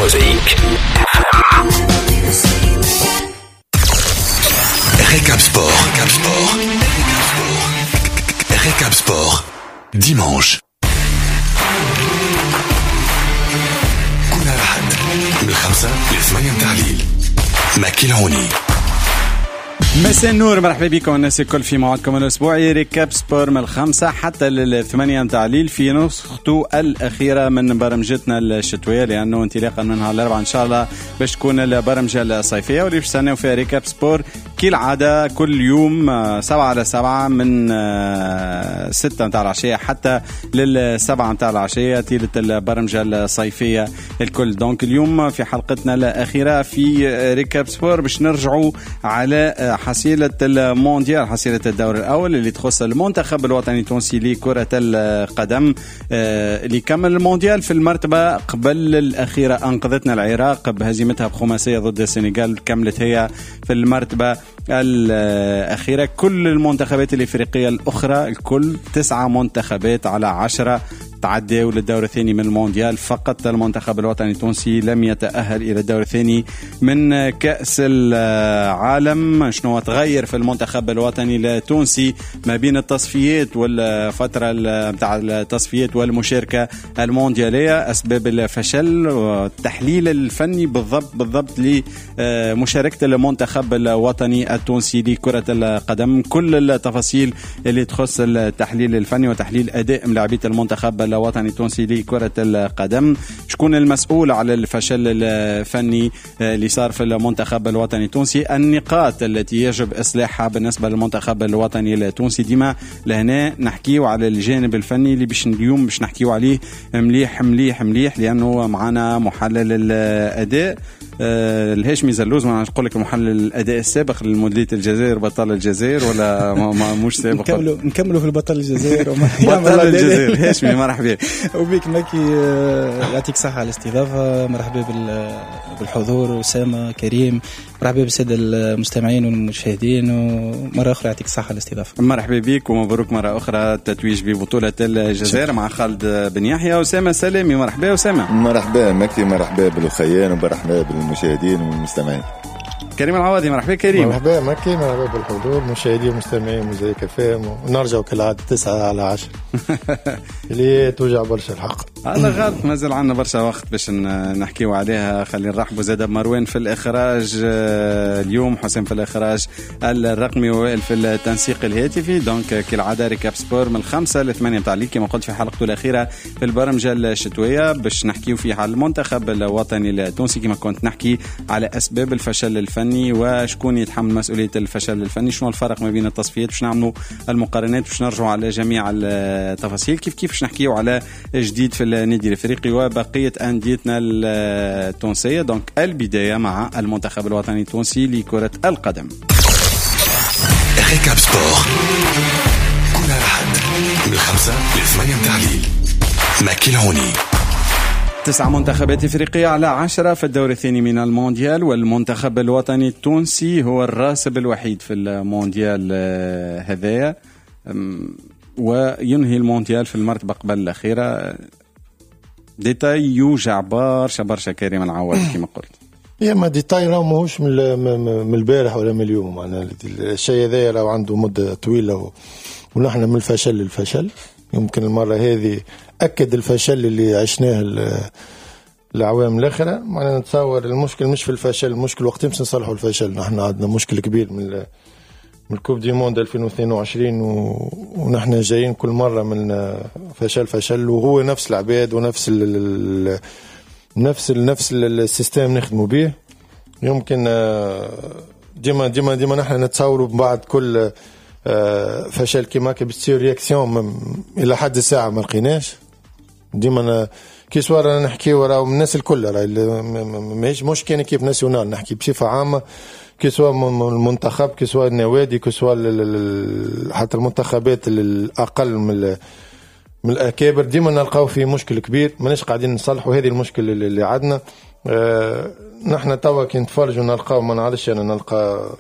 Mosaïque. Récap Sport. Récap Sport. Dimanche. كنا لحد من 5 ل8 تعليل. مكي العوني. مساء النور، مرحبا بكم الناس الكل في موعدكم الأسبوعي ريكاب سبور من 5 حتى 8 تعليل في نسخته الأخيرة من برمجتنا الشتوية، لأنه انطلاقا منها الأربعاء إن شاء الله باش تكون البرمجة الصيفية واللي باش نستناو فيها ريكاب سبور كالعادة كل يوم 7 من 6 متاع العشية حتى 7 متاع العشية طيلة البرمجة الصيفية الكل. دونك اليوم في حلقتنا الأخيرة في ريكاب سبور باش نرجعوا على حصيلة المونديال، حصيلة الدور الأول اللي تخص المنتخب الوطني التونسي لكرة القدم اللي كمل المونديال في المرتبة قبل الأخيرة. أنقذتنا العراق بهزيمتها بخماسية ضد السنغال، كملت هي في المرتبة الأخيرة. كل المنتخبات الإفريقية الأخرى الكل 9 منتخبات على 10 تعدوا للدور الثاني من المونديال. فقط المنتخب الوطني التونسي لم يتأهل إلى الدور الثاني من كأس العالم. شنو تغير في المنتخب الوطني التونسي ما بين التصفيات والفترة متاع التصفيات والمشاركة المونديالية؟ أسباب الفشل والتحليل الفني بالضبط لمشاركة المنتخب الوطني التونسي لكرة القدم. كل التفاصيل اللي تخص التحليل الفني وتحليل أداء لاعبي المنتخب الوطني التونسي لكرة القدم. شكون المسؤول على الفشل الفني اللي صار في المنتخب الوطني التونسي؟ النقاط التي يجب إصلاحها بالنسبة للمنتخب الوطني التونسي. ديما لهنا نحكيو على الجانب الفني اللي اليوم باش نحكيو عليه مليح لأنه معنا محلل الأداء الهاشمي زلوز. ما نقول لك محلل الأداء السابق للموديلية الجزائر بطل الجزائر ولا ما مش سابق؟ نكملوا في البطل الجزائر بطل الجزائر. هاشمي مرحبا وبيك ماكي، يعطيك صحة على الاستضافة. مرحبا بالحضور أسامة كريم، مرحبا بالسادة المستمعين والمشاهدين، ومرة أخرى يعطيك صحة على الاستضافة. مرحبا بك ومبروك مرة أخرى التتويج ببطولة الجزائر مع خالد بن يحيى. أسامة سلامي، مرحبا أسامة. مرحبا ماكي، مرحبا بالأخيان ومرحبا بالمشاهدين والمستمعين. كريم العوضي، مرحبا كريم. مرحبا مكي، مرحبا بالحضور مشاهدين ومستمعين موزايك فام. ونرجعوا كالعادة 9 على 10 اللي توجع برشا الحق. على غلط، مازال عنا برشا وقت باش نحكيو عليها. خلينا نرحبوا زاد بمروان في الإخراج اليوم، حسين في الإخراج الرقمي، ووائل في التنسيق الهاتفي. دونك كالعادة ريكاب سبور من 5 ل8 متاع الليل كما قلت في حلقته الأخيرة في البرمجة الشتوية باش نحكيو فيها على المنتخب الوطني التونسي. كما كنت نحكي على أسباب الفشل الفني وشكون يتحمل مسؤولية الفشل الفني، شنو الفرق ما بين التصفيات، باش نعملوا المقارنات، باش نرجعوا على جميع التفاصيل، كيف نحكيوا على جديد في النادي الافريقي وبقية أنديتنا التونسية. دونك البداية مع المنتخب الوطني التونسي لكرة القدم. ريكاب سبور كنا لحد من 5 ل8 تعليل. مكي العوني. 9 منتخبات إفريقية على 10 في الدور الثاني من المونديال، والمنتخب الوطني التونسي هو الراسب الوحيد في المونديال هذايا، وينهي المونديال في المرتبة قبل الأخيرة. ديتاي يوجع برشا كريم العوض كما قلت. يا ما ديتاي راهو ماهوش من البارح ولا من اليوم. معناها الشيء هذا راهو عنده مدة طويلة، ونحن من الفشل للفشل. يمكن المرة هذه أكد الفشل اللي عشناه العوام الأخرى. معنا نتصور المشكل مش في الفشل، المشكل وقت باش نصلحوا الفشل. نحن عندنا مشكل كبير من الكوب دي موند 2022 ونحن جايين كل مرة من فشل، وهو نفس العباد ونفس نفس السيستم نخدموا به. يمكن ديما نحن نتصوروا بعد كل فشل كيما بتصير رياكسيون الى حد الساعه ما لقيناش. ديما كي صور نحكي ورا الناس الكل راهي مش كان كيف ناسيونال، نحكي بصفه عامه كي سوا المنتخب كي سوا النوادي كي سوا حتى المنتخبات الاقل من الاكابر. ديما نلقاو فيه مشكل كبير، ماناش قاعدين نصلحوا هذه المشكل اللي عندنا. نحن توا كي نتفرجوا نلقاو ما نعرفش انا نلقى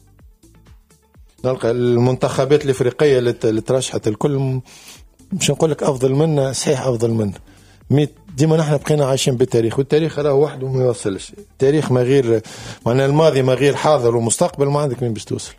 المنتخبات الافريقيه اللي ترشحت الكل مش نقول لك افضل منا، صحيح افضل منا ديما نحن بقينا عايشين بالتاريخ، والتاريخ راه وحده ما يوصلش. التاريخ ما غير معناها الماضي ما غير حاضر ومستقبل، ما عندك مين باش توصل.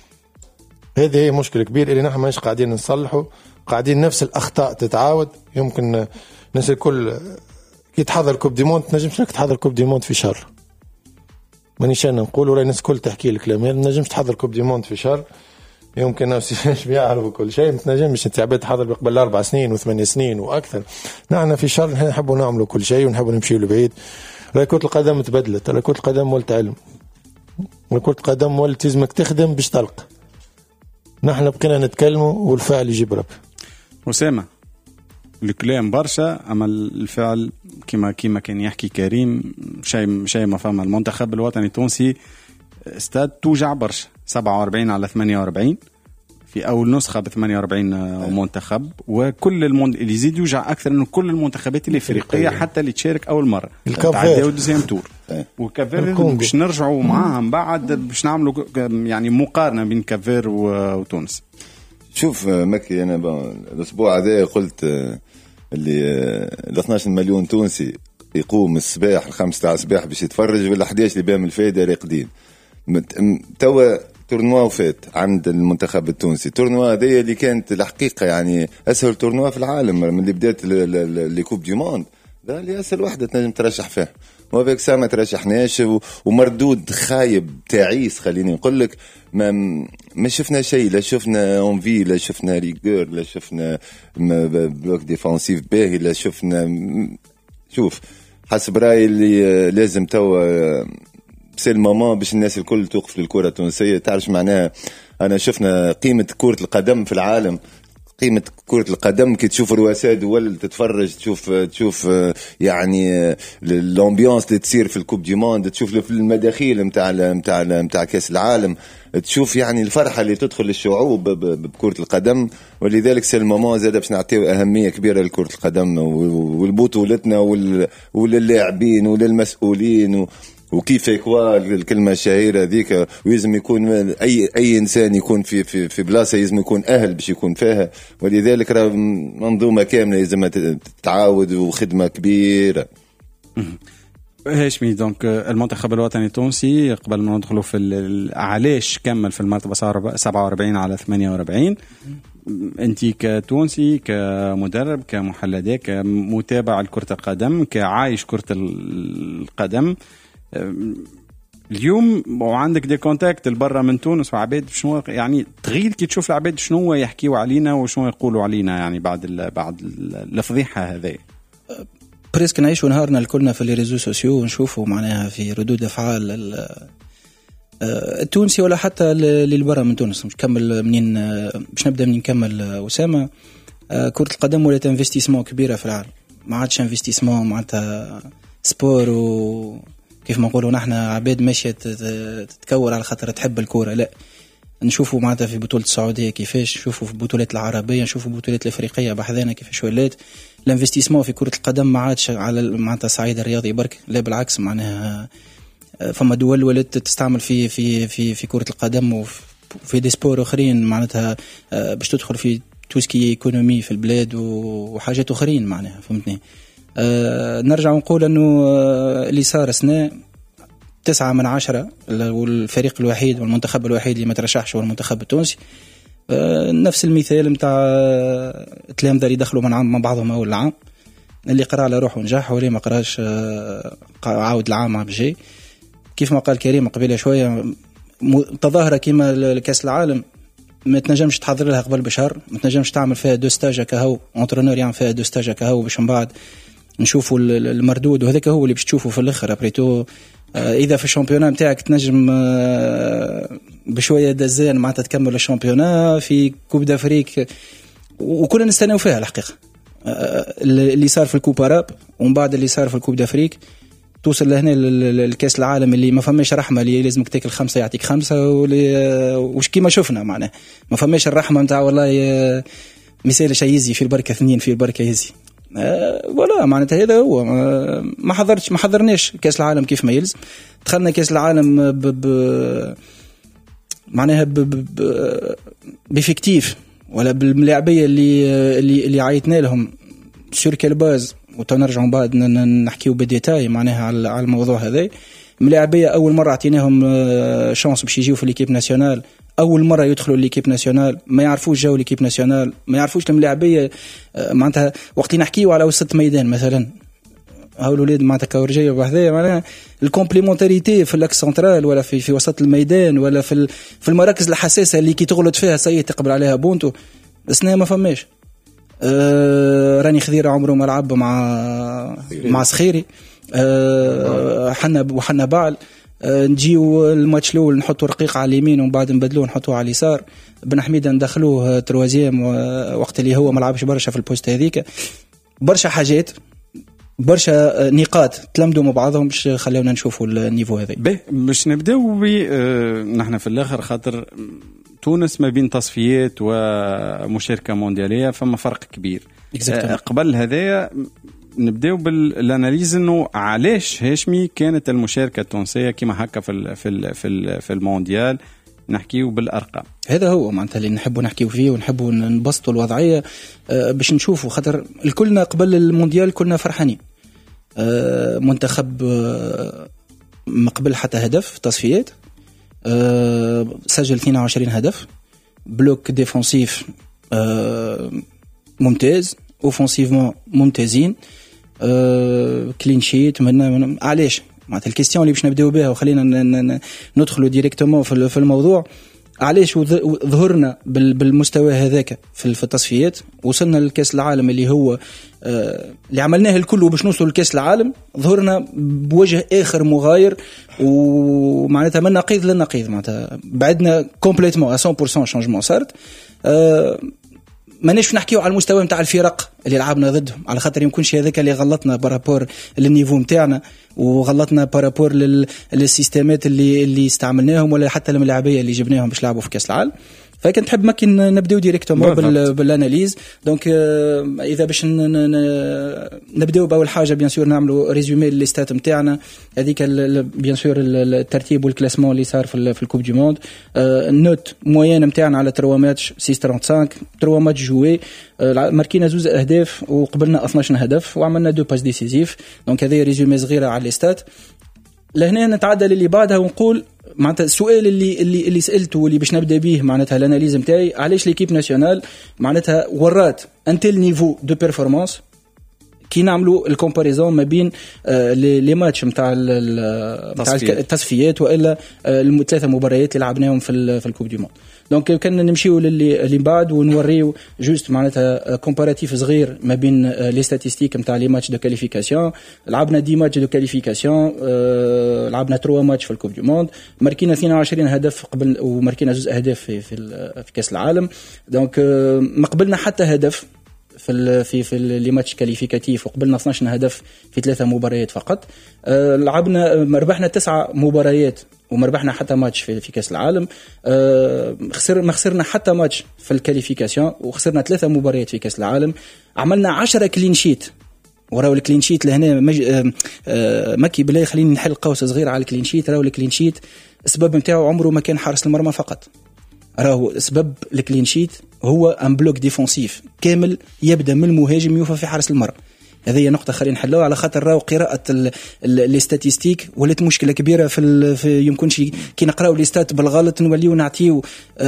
هذه هي مشكلة كبير اللي نحن ماناش قاعدين نصلحه، قاعدين نفس الأخطاء تتعاود. يمكن الناس الكل كي تحضر كوب دي موند تنجمش لك تحضر كوب دي موند في شهر، مانيش انا نقول ولا الناس الكل تحكي الكلام، ما نجمش تحضر كوب دي موند في شهر. يمكن ناس بيعرفوا كل شيء، ما تنجمش انت عباد تحضر قبل 4 سنين و8 سنين واكثر. نحن في شهر نحبوا نعملوا كل شيء ونحبوا نمشيوا لبعيد. كرة القدم تبدلت، كرة القدم ولت علم، كرة القدم ولت لازمك تخدم باش تلقى. نحن بقينا نتكلموا والفعل يجيب رب. أسامة، الكلام برشا اما الفعل كما كان يحكي كريم شيء ما فهم. المنتخب الوطني التونسي استاد توجع برشا، 47 على 48 في اول نسخه ب 48 منتخب، وكل اللي يزيد يوجع اكثر انه كل المنتخبات الافريقيه حتى اللي تشارك اول مره تعداو دوزيام تور، وكافير باش نرجعوا معاها من بعد باش نعملوا يعني مقارنه بين كافير وتونس. شوف مكي، انا الاسبوع هذا قلت اللي 12 مليون تونسي يقوم الصباح 5 تاع الصباح باش يتفرج، ولا 11 اللي بهم الفايده راقدين. توا تورنوا وفات عند المنتخب التونسي، تورنوا هذه اللي كانت الحقيقه يعني اسهل تورنوا في العالم من اللي بدات لي كوب دي موند، ده اللي اسهل وحده تنجم ترشح فيها، وباك ساعه ما ترشحناش ومردود خايب تعيس. خليني نقول لك ما شفنا شيء، لا شفنا اونفي، لا شفنا ريغور، لا شفنا بلوك ديفensive باهي، لا شفنا. شوف حسب رايي اللي لازم توا سي الماما باش الناس الكل توقف للكرة التونسية. تعرف معناها؟ أنا شفنا قيمة كرة القدم في العالم، قيمة كرة القدم كي تشوف رؤساء دول تتفرج، تشوف يعني الامبيانس اللي تصير في الكوب دي موند، تشوف في المداخيل متاع كاس العالم، تشوف يعني الفرحة اللي تدخل للشعوب بكرة القدم. ولذلك سي الماما زاد باش نعطيو أهمية كبيرة لكرة القدم والبطولتنا وللاعبين وللمسؤولين وكيف يكوا الكلمة الشهيرة ذيك. ويزم يكون أي إنسان يكون في بلاصة يزم يكون أهل باش يكون فيها، ولذلك راه منظومة كاملة يزم تتعاود وخدمة كبيرة. هاشمي دونك المنتخب الوطني التونسي قبل ما ندخلوا في علاش كمل في المرتبة 47 على 48، انت كتونسي كمدرب كمحلل كمتابع لكرة القدم كعايش كرة القدم اليوم وعندك دي كونتاكت البرة من تونس وعباد، شنو يعني تغير كي تشوف العباد شنو يحكيوا علينا وشنو يقولوا علينا يعني بعد الفضيحة هذه؟ بريسك نعيشوا نهارنا الكلنا في الريزو سوسيو ونشوفوا معناها في ردود افعال التونسي ولا حتى اللي برا من تونس. مش كمل منين باش نبدا منين نكمل أسامة. كرة القدم ولات انفستيسمون كبيرة في العالم، ما عادش انفستيسمون معناتها سبور وكيف ما نقولوا نحن عباد ماشية تتكور على خاطر تحب الكورة، لا نشوفوا معناتها في بطولة السعودية كيفاش، نشوفوا في البطولات العربية، نشوفوا البطولات الأفريقية بحذانا كيفاش ولات الانفستيسمون في كرة القدم ما عادش على معناتها الصعيد الرياضي برك، لا بالعكس معناها فما دول ولات تستعمل في كرة القدم وفي دي سبور اخرين معناتها باش تدخل في توسكي ايكونومي في البلاد وحاجات اخرين معناها فهمتني. نرجع ونقول انه اللي صار سنة 9/10 والفريق الوحيد والمنتخب الوحيد اللي ما ترشحش هو المنتخب التونسي. نفس المثال متاع التلامذة اللي دخلوا مع بعضهم اول العام، اللي قرأ على روحه ونجح واللي ما قراش عاود العام عام الجاي. كيف ما قال كريم قبيله شوية، تظاهرة كيما الكاس العالم ما تنجمش تحضر لها قبل بشهر، ما تنجمش تعمل فيها دو ستاج كهو انترينور يعمل فيها دو ستاج كهو باش من بعد نشوفوا المردود، وهذاك هو اللي باش تشوفه في الاخر. ابريتو اذا في الشامبيونا نتاعك تنجم بشويه دزان معناتها تكمل الشامبيونا في كوب دافريك وكلنا نستناو فيها الحقيقه. اللي صار في الكوب اراب ومن بعد اللي صار في الكوب دافريك توصل لهنا الكاس العالم اللي ما فماش رحمه، اللي لازمك تاكل 5 يعطيك 5 وش كيما شفنا معناه ما فماش الرحمه نتاع والله مثال شيء يزي في البركه 2 في البركه يزي ولا معناتها هذا هو. ما حضرناش كاس العالم كيف ما يلزم، دخلنا كاس العالم معناها بفكتيف ولا بالملاعبيه اللي عيطنا لهم سور كالباز وتنرجعوا من بعد نحكيو بالديتاي معناها على الموضوع هذا. ملاعبيه اول مره اعطيناهم شانس باش يجيو في ليكيب ناسيونال، اول مره يدخلوا ليكيب ناسيونال، ما يعرفوش جو ليكيب ناسيونال، ما يعرفوش الملاعبيه معناتها. وقت اللي نحكيو على وسط ميدان مثلا، هاو الولاد معناتها كورجيه وحدايا معناها الكومبليمونتاريتي في الاكس سنترال ولا في وسط الميدان ولا في المراكز الحساسه اللي كي تغلط فيها سي تقبل عليها بونتو. السنه ما فماش. راني خذير عمره ما لعب مع صخيري. حنا بعل نجيو الماتش الاول نحطوا رقيق على اليمين ومن بعد نبدلوه نحطوه على اليسار. بن حميده ندخلوه تروازيام وقت اللي هو ما لعبش برشا في البوست هذيك. برشا حاجات، برشا نقاط تلمدوا مع بعضهم باش خلونا نشوفوا النيفو هذا. باش نبداو نحن في الاخر خاطر تونس ما بين تصفيات ومشاركه موندياليه فما فرق كبير. قبل هذايا نبداو بالاناليز انه علاش هاشمي كانت المشاركه التونسيه كما هكا في المونديال. نحكيو بالارقام، هذا هو معناتها اللي نحبوا نحكيو فيه ونحبوا نبسطوا الوضعيه باش نشوفوا. خاطر الكلنا قبل المونديال كلنا فرحانين. منتخب ما قبل حتى هدف في التصفيات، سجل 22 هدف، بلوك ديفونسيف ممتاز، اوفنسيفمون ممتازين، كلين شيت. من علاش معناتها الكيستيون اللي باش نبداو بها وخلينا ندخلوا ديريكتومون في الموضوع. علاش ظهرنا بالمستوى هذاك في التصفيات، وصلنا للكاس العالم اللي هو اللي عملناه الكل باش نوصل لكاس العالم، ظهرنا بوجه اخر مغاير ومعناتها من نقيض للنقيض. معناتها بعدنا كومبليتمون 100% شانجمون صارت. ماناش نحكيو على المستوى نتاع الفرق اللي لعبنا ضدهم، على خاطر يمكنش هذاك اللي غلطنا بارابور للنيفو نتاعنا وغلطنا بارابور للسيستمات اللي استعملناهم ولا حتى الملاعبيه اللي جبناهم باش لعبوا في كاس العالم. فكنت نحب ممكن نبداو ديريكتومون بالاناليز. دونك اذا باش نبداو باول حاجه بيان سور نعملوا ريزومي لي ستات نتاعنا هذيك بيان سور الترتيب والكلاسمون اللي صار في الكوب دي موند. النوت موين نتاعنا على 3 ماتش 6.35، 3 ماتش جوي، ماركينا 2 اهداف وقبلنا 12 هدف وعملنا 2 باس ديسيزيف. دونك هذه ريزومي صغيره على لي ستات. لهنا نتعدى للي بعدها ونقول معناتها السؤال اللي سألته واللي باش نبدأ به معناتها الاناليز متاعي، علاش ليكيب ناسيونال معناتها ورات انتل نيفو دو بيرفورمانس كي نعملوا الكومباريزون ما بين لي ماتش نتاع التصفيات والا ال3 مباريات اللي لعبناهم في الكوب دي موند. دونك كان نمشيو اللي بعد ونوريو جوست معناتها كومباراتيف صغير ما بين لي ستاتستيك نتاع لي ماتش دو كاليفيكاسيون. لعبنا 10 ماتش دو كاليفيكاسيون، لعبنا 3 ماتش في الكوب دي موند، ماركينا 22 هدف قبل وماركينا 2 اهداف في كاس العالم. دونك ما قبلنا حتى هدف في لي ماتش كاليفيكاتيف وقبلنا 12 هدف في 3 مباريات فقط. لعبنا ربحنا 9 مباريات وما ربحنا حتى ماتش في كاس العالم. ما خسرنا حتى ماتش في الكاليفيكاسيون وخسرنا 3 مباريات في كاس العالم. عملنا 10 كلين شيت. وراو الكلين شيت لهنا مكي بلاي خليني نحل قوس صغير على الكلين شيت. راو الكلين شيت السبب نتاعو عمره ما كان حارس المرمى فقط، راهو سبب الكلين شيت هو ان بلوك ديفونسيف كامل يبدا من المهاجم يوفى في حارس المرمى. هذه نقطة خلينا نحلوها على خاطر راهو قراءة الاستاتيستيك ولات مشكلة كبيرة في يمكنش كي نقراو الاستات بالغلط نوليو نعطيو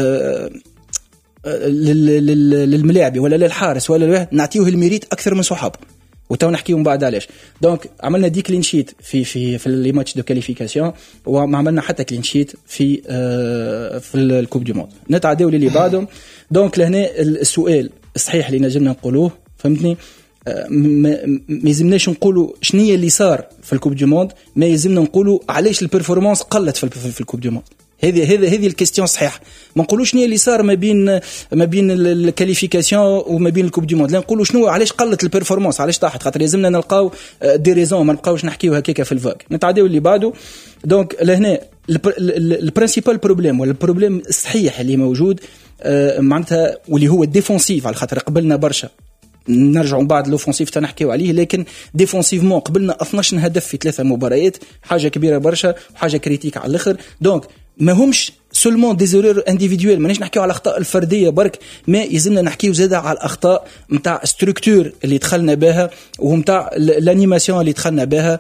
للملاعب ولا للحارس ولا نعطيوه الميريت أكثر من صحابه وتو نحكيو من بعد علاش. دونك عملنا دي كلين شيت في لي ماتش دو كاليفيكاسيون وما عملنا حتى كلين شيت في الكوب دي موند. نتعداو للي بعدهم. دونك لهنا السؤال الصحيح اللي نجمنا نقولوه فهمتني، ما يلزمناش نقولوا شنية اللي صار في الكوب دي موند، ما يلزمنا نقولوا علاش البرفورمانس قلت في الكوب دي موند. هذه الكيستيون صحيحه. ما نقولوش شنو اللي صار ما بين الكاليفيكاسيون وما بين الكوب دي موند، لا نقولوا شنو علاش قلت البرفورمانس، علاش طاحت، خاطر لازمنا نلقاو دي ريزون، ما نبقاوش نحكيو هكاك في الفاك. نتعداو اللي بعده. دونك لهنا البرينسيبال بروبليم ولا البروبليم الصحيح اللي موجود معناتها واللي هو الديفونسيف، على خاطر قبلنا برشا نرجعوا بعد لوفونسيف تنحكيو عليه، لكن ديفونسيفمون قبلنا 12 هدف في 3 مباريات، حاجه كبيره برشا وحاجه كريتيك على الاخر. دونك ما همش سولمون دي زيرور انديفيدويل، مانيش نحكيو على الاخطاء الفرديه برك، ما يلزمنا نحكيو زاده على الاخطاء نتاع ستركتور اللي دخلنا بها ونتاع الانيماسيون اللي دخلنا بها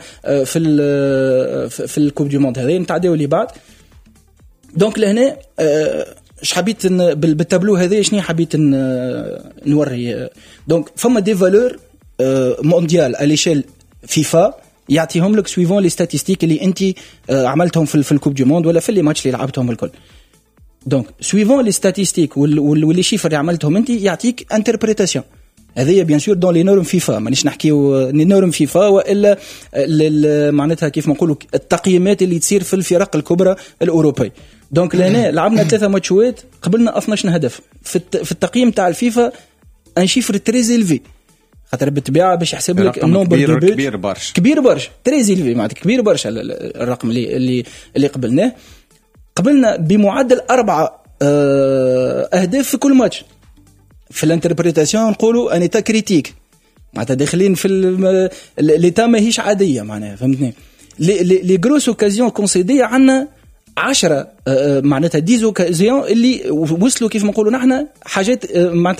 في الكوب دو موند هذا نتعداو اللي بعد. دونك لهنا اش حبيت بالتابلو هذا شنو حبيت نوري. دونك فما دي فالور مونديال على ليشيل فيفا يعطيهم لك سويفون لي ستاتستيك اللي انت عملتهم في الكوب دو موند ولا في لي ماتش اللي لعبتهم الكل. دونك سويفون لي ستاتستيك واللي شيفر اللي عملتهم انت يعطيك انتربريتاسيون. هذه بيان سور دون لي نورم فيفا، مانيش نحكيو لي نورم فيفا والا معناتها كيف ما نقولوا التقييمات اللي تصير في الفرق الكبرى الاوروبيه. دونك لهنا لعبنا 3 ماتشات قبلنا 12 هدف في التقييم تاع الفيفا، ان شيفر تري زيلفي، خاطر بالطبيعه باش يحسب لك النومبر كبير برشا تري زيلفي، معناتها كبير برشا الرقم اللي قبلنا بمعدل 4 اهداف في كل ماتش. في الانتربريتاسيون نقولوا ان ايتا كريتيك، معناتها داخلين في ليتا ماهيش عاديه معناها، فهمتني. لي غروس اوكازيون كونسيدي عندنا 10 معناتها 10 اوكازيون اللي وصلوا كيف ما نقولوا نحن حاجات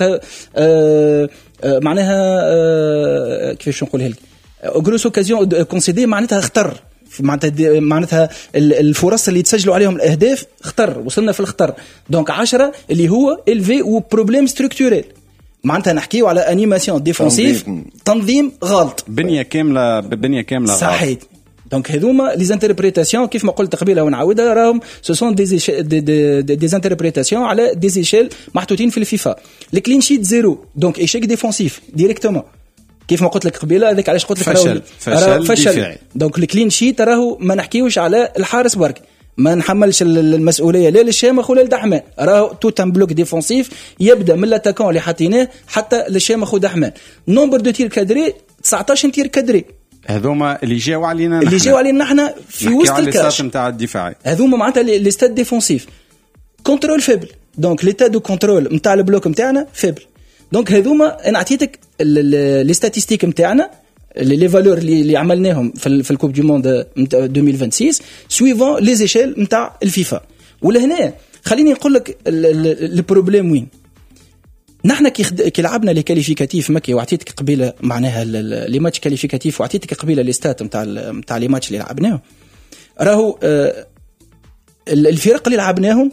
معناها كيفاش نقولها لك، غروس اوكازيون كونسيدي معناتها اختر، معناتها الفرص اللي تسجلوا عليهم الاهداف اختر، وصلنا في الخطر. دونك 10 اللي هو الفي وبروبليم ستركتوريل، معناتها نحكيو على انيماسيون ديفونسيف، تنظيم غلط، بنيه كامله صحيح. دونك هذوما لي انتربريتاسيون كيف ما قلت قبيله ونعاودها، راهم سو سون دي انتربريتاسيون على دي ايشيل محطوطين في الفيفا. الكلين شيت زيرو، دونك ايشيك ديفونسيف ديريكتومون كيف ما قلت لك قبيله، هذاك علاش قلت لك فشل. دونك الكلين شيت راهو ما نحكيوش على الحارس برك، ما نحملش المسؤوليه لا للشامخ ولا للدحمان، راهو توت ان بلوك ديفونسيف يبدا من لاتاكون اللي حاطيناه حتى للشامخ ودحمان. نومبر دو تير كادري 19 تير كادري، هذوما اللي جاوا علينا نحن في وسط الكاش نتاع الدفاعي، هذوما معناتها لي ستاد ديفونسيف كنترول فيبل. دونك ليتا دو كنترول نتاع البلوك نتاعنا فيبل. دونك هذوما انا عطيتك لي ستاتستيك نتاعنا لي فالور اللي عملناهم في الكوب دو موند 2026 سويفون لي زيشيل نتاع الفيفا. ولهنا خليني نقول لك البروبليم وين. نحن كي لعبنا لي كاليفيكاتيف مكي وعطيتك قبيله معناها لي ماتش كاليفيكاتيف وعطيتك قبيله لي ستات نتاع لي ماتش اللي لعبناهم، راهو الفرق اللي لعبناهم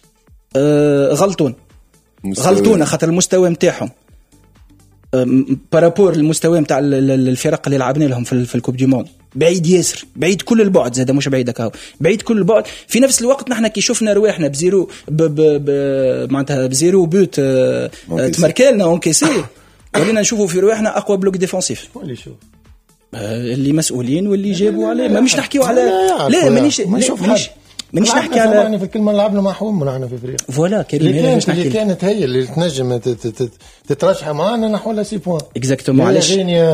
غلطون خاطر المستوى نتاعهم بارابور المستوى نتاع الفرق اللي لعبنا لهم في الكوب دي موند بعيد ياسر، بعيد كل البعد، زاد مش بعيد هكا، بعيد كل البعد. في نفس الوقت نحن كي شفنا رواحنا بزيرو معناتها بزيرو بوت تمركلنا اونكيسي، ولينا نشوفوا في رواحنا اقوى بلوك ديفونسيف. اللي شوف اللي مسؤولين واللي جابوا عليه، ما مش نحكيو على لا مانيش نحكي على يعني في الكلمه لعبنا معهم معنا في فريق فوالا كريم. اللي كانت هي اللي تنجم تترشح معنا نحو لا 6 بوان اكزاكتومون. علاش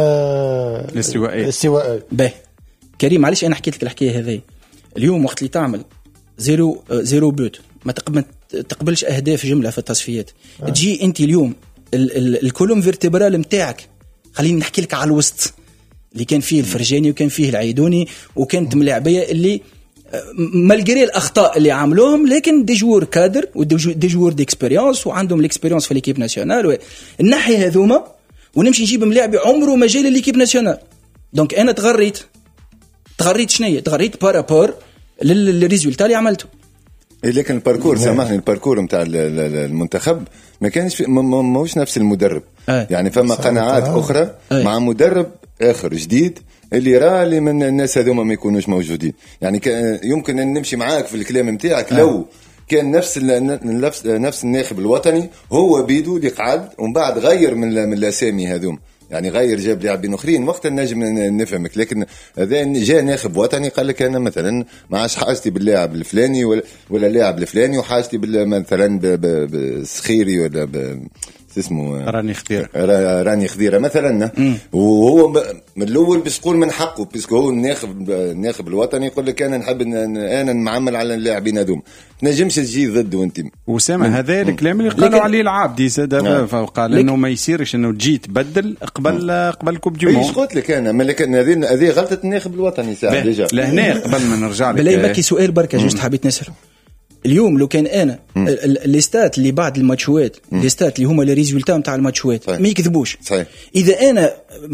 الاستوائي باهي كريم، علاش انا حكيت لك الحكايه هذه اليوم وقت اللي تعمل زيرو بوت ما تقبلش اهداف جمله في التصفيات، تجي انت اليوم الكولوم فيرتبرال نتاعك، خليني نحكي لك على الوسط اللي كان فيه الفرجاني وكان فيه العيدوني وكانت ملاعبيه اللي مالغري الاخطاء اللي عملوهم، لكن دي جوور كادر ودي جوور ديكسبيريونس وعندهم ليكسبيريونس في ليكيب ناسيونال. الناحيه هذوما ونمشي نجيب ملاعب عمره ما جاي لليكيب ناسيونال. دونك انا تغريت شنو تغريت بارابور للريزولتا اللي عملته. لكن الباركور سامحني، الباركور نتاع المنتخب ما كانش ماهوش نفس المدرب. يعني فما قناعات اخرى مع مدرب اخر جديد اللي راه اللي من الناس هذوما ما يكونوش موجودين. يعني يمكن ان نمشي معاك في الكلام نتاعك لو كان نفس الناخب الوطني هو بيدو اللي قعد ومن بعد غير من الاسامي هذوم، يعني غير جاب لاعبين اخرين وقت النجم نفهمك. لكن هذا جاء ناخب وطني قال لك انا مثلا ما عادش حاجتي باللاعب الفلاني ولا اللاعب الفلاني، وحاجتي مثلا بسخيري ولا اسمه راني خضيره مثلا. وهو من الاول باش تقول من حقه بيسكو هو الناخب الوطني يقول لك انا نحب انا نعمل على اللاعبين هذوم، تنجمش تجي ضده انت. وسامع هذا الكلام اللي قالوا عليه العابدي زاد قال انه ما يصيرش انه تجي تبدل قبل كوب دي موند. ايش قلت لك انا لكن هذه غلطه الناخب الوطني ساعه ديجا. لهنا قبل ما نرجع لك بلاي بكي سؤال بركه جوست حبيت نسال اليوم لو كان انا لي ستات اللي بعد الماتشوات لي ستات اللي هما لي ريزولتا نتاع الماتشوات ما يكذبوش. صحيح. اذا انا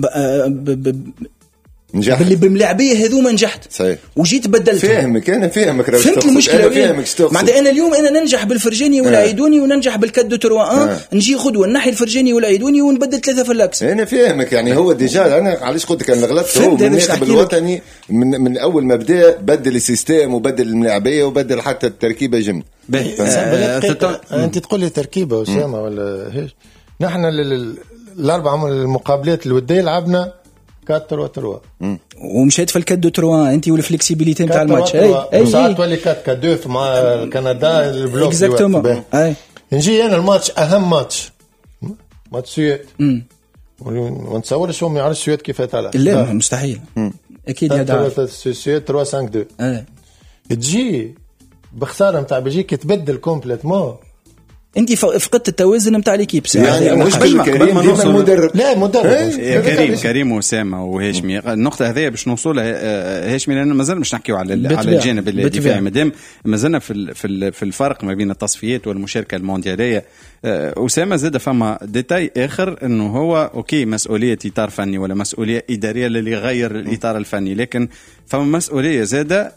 نجحت باللي بملاعبيه هذوما نجحت صحيح. وجيت بدلت. فاهمك انا فهمك فهمت المشكله. معناتها انا اليوم انا ننجح بالفرجاني والعيدوني وننجح بالكادو 3 نجي غدوه نحي الفرجاني والعيدوني ونبدل 3 في اللاكس. انا فاهمك يعني هو ديجا انا علاش قلت لك انا غلطت هو من الناخب الوطني من اول ما بدا بدل السيستم وبدل الملاعبيه وبدل حتى التركيبه جمل. انت تقول لي تركيبه اسامه ولا هيش؟ نحن الاربع المقابلات الوديه لعبنا 4-3 ومشيت في الكادو 3 انت والفلكسيبيليتي نتاع الماتش. اي ساعات تولي 4-2 مع كندا البلوك اكزاكتومون. اي نجي انا الماتش اهم ماتش السويد ونتصورش هم يعرف السويد كيف تلعب. لا مستحيل اكيد هذا السويد 3-5-2 تجي بخساره نتاع بلجيكا تبدل كومبليتمون. انت فقدت التوازن نتاع ليكيب يعني مشكل كريم ديما المدرب لا مدرب كريم وسامه وهاشمي. النقطه هذه باش نوصلها هاشمي لان مازال مش نحكيو على الجانب الدفاعي مادام مازلنا في الفرق ما بين التصفيات والمشاركه الموندياليه. أسامة زاد فما ديتاي آخر إنه هو أوكي مسؤولية إطار فني ولا مسؤولية إدارية اللي يغير الإطار الفني، لكن فما مسؤولية زادة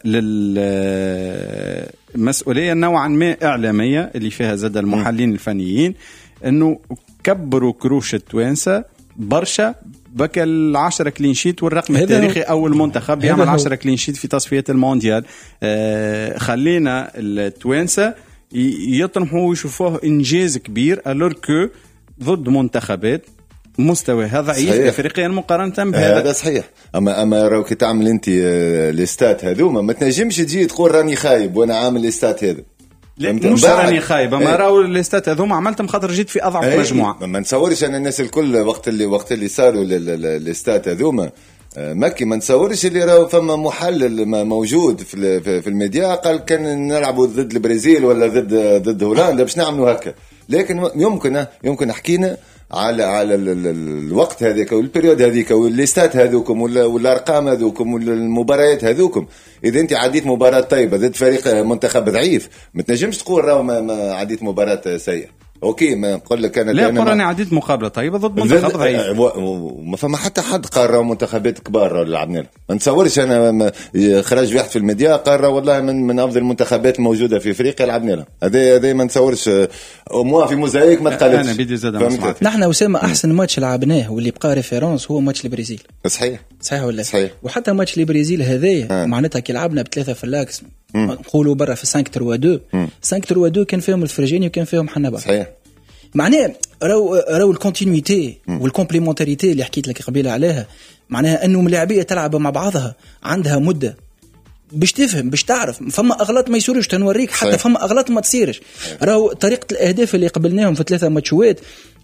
مسؤولية نوعا ما إعلامية اللي فيها زاد المحللين الفنيين إنه كبروا كروش التوانسة برشا بك 10 كلين شيت والرقم التاريخي أول منتخب يعمل 10 كلين شيت في تصفيات المونديال. خلينا التوانسة يطمحوا ويشوفوه إنجاز كبير ألوركو ضد منتخبات مستوى ضعيف افريقيا مقارنه بهذا. هذا صحيح. اما راك تعمل انت الاستات هذوما ما تنجمش تجي تقول راني خايب وانا عامل الاستات هذا. مش راني خايب اما راهو الاستات هذوما عملتهم خاطر جيت في اضعف مجموعه. ما نتصورش انا الناس الكل وقت اللي صاروا الاستات هذوما مكي ما نتصورش اللي راهو فما محلل موجود في الميديا قال كان نلعبوا ضد البرازيل ولا ضد هولندا باش نعملوا هكا. لكن يمكن حكينا على الوقت هذاك والبريود هذيك والليستات هذوكم والارقام هذوكم والمباريات هذوكم. اذا انت عديت مباراه طيبه ضد فريق منتخب ضعيف ما تنجمش تقول راهو ما عديت مباراه سيئه. اوكي ما نقول لك انا لا قراني عديت مقابله طيبه ضد منتخب ضعيف وما فما حتى حد قال منتخبات كبار اللي لعبنا. ما نتصورش انا خرج واحد في الميديا قال والله من افضل المنتخبات الموجوده في افريقيا لعبنا لها. هذا ما نتصورش مو في موزايك ما تقلدش. انا بدي زاد نحن اسامه احسن ماتش لعبناه واللي بقى ريفيرونس هو ماتش البرازيل. صحيح ولا صحيح. وحتى ماتش البرازيل هذايا معناتها كي لعبنا ب3 في اللاكس نقولوا برا في 5-3-2 كان فيهم الفرجاني وكان فيهم حنبال. صحيح. معناه راو الكونتينيتي والكومبليمونتاريتي اللي حكيت لك قبيله عليها معناها انه ملاعبيه تلعب مع بعضها عندها مده باش تفهم باش تعرف. فما اغلاط ما يصيرش تنوريك حتى صحيح. فما اغلاط ما تصيرش. راهو طريقه الاهداف اللي قبلناهم في 3 ماتشوات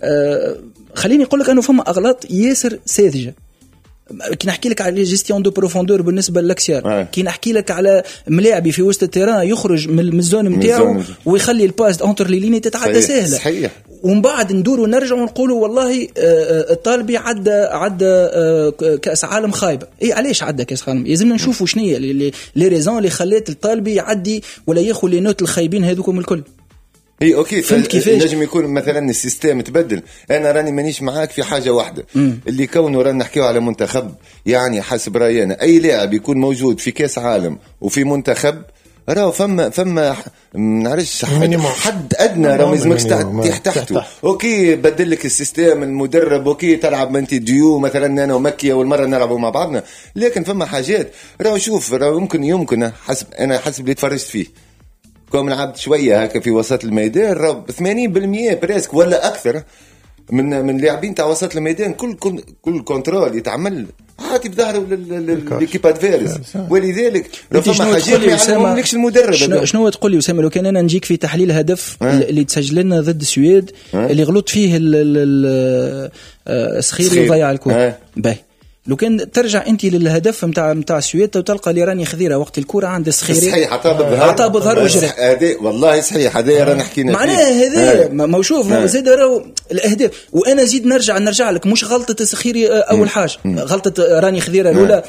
خليني اقول لك انه فما اغلاط ياسر ساذجه. كي نحكي لك على جيستيون دو بروفوندور بالنسبه للاكسيار كي نحكي لك على ملاعبي في وسط التيران يخرج من الزون نتاعو ويخلي الباس اونتر لي ليني تتعدى سهله صحيح. ومن بعد ندوروا ونرجعوا ونقولوا والله الطالبي عدى كاس عالم خايبه. اي علاش عدى كاس عالم؟ لازمنا نشوفوا شنو هي لي ريزون اللي خلات الطالبي يعدي ولا ياخذ لي نوت الخايبين هذوكم الكل. اي اوكي نجم يكون مثلا السيستم تبدل. انا راني مانيش معاك في حاجه واحده اللي كونه رانا نحكيو على منتخب يعني حسب راينا اي لاعب يكون موجود في كاس عالم وفي منتخب راهو فما نعرفش حد ادنى راهو لازمك تحته. اوكي بدل لك السيستم المدرب اوكي تلعب انت ديو مثلا انا ومكي اول مره نلعبوا مع بعضنا. لكن فما حاجات راهو شوف راهو يمكن حسب اللي تفرجت فيه كم لعبت شويه هكا في وسط الميدان راهو 80% بريسك ولا اكثر من لاعبين تاع وسط الميدان كل كنترول يتعمل عادي بظهره للكيبات فيرس. ولذلك فما حاجات ما يعلمهملكش المدرب. شنو تقول لي اسامه لو كان انا نجيك في تحليل هدف اللي تسجل لنا ضد السويد اللي غلط فيه السخيري وضيع الكره باهي لو كان ترجع انت للهدف نتاع السويد وتلقى اللي راني خذيره وقت الكره عند السخيري صحيح عطاه بالظهر وجري هذا والله صحيح هذا رانا حكينا معناها هذا ما شوف زيد راهو الاهداف. وانا زيد نرجع لك مش غلطه السخيري اول حاجه غلطه راني خذيره الاولى